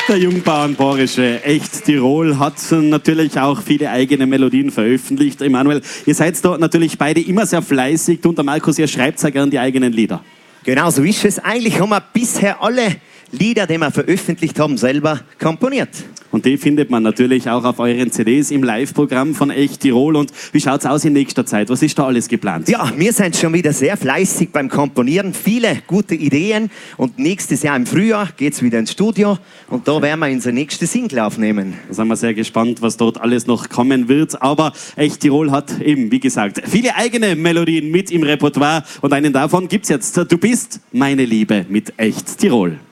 Der Jungbauernbursche Echt Tirol hat natürlich auch viele eigene Melodien veröffentlicht. Emanuel, ihr seid da natürlich beide immer sehr fleißig. Du und der Markus, ihr schreibt sehr gern die eigenen Lieder. Genau, so ist es. Eigentlich haben wir bisher alle Lieder, die wir veröffentlicht haben, selber komponiert. Und die findet man natürlich auch auf euren CDs im Live-Programm von Echt Tirol. Und wie schaut es aus in nächster Zeit? Was ist da alles geplant? Ja, wir sind schon wieder sehr fleißig beim Komponieren. Viele gute Ideen. Und nächstes Jahr im Frühjahr geht es wieder ins Studio. Und da werden wir unsere nächste Single aufnehmen. Da sind wir sehr gespannt, was dort alles noch kommen wird. Aber Echt Tirol hat eben, wie gesagt, viele eigene Melodien mit im Repertoire. Und einen davon gibt's jetzt. Du bist meine Liebe mit Echt Tirol.